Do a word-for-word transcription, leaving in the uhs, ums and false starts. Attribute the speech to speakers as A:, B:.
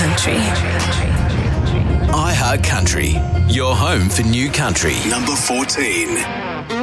A: Country.
B: iHeart Country, your home for new country.
C: Number fourteen.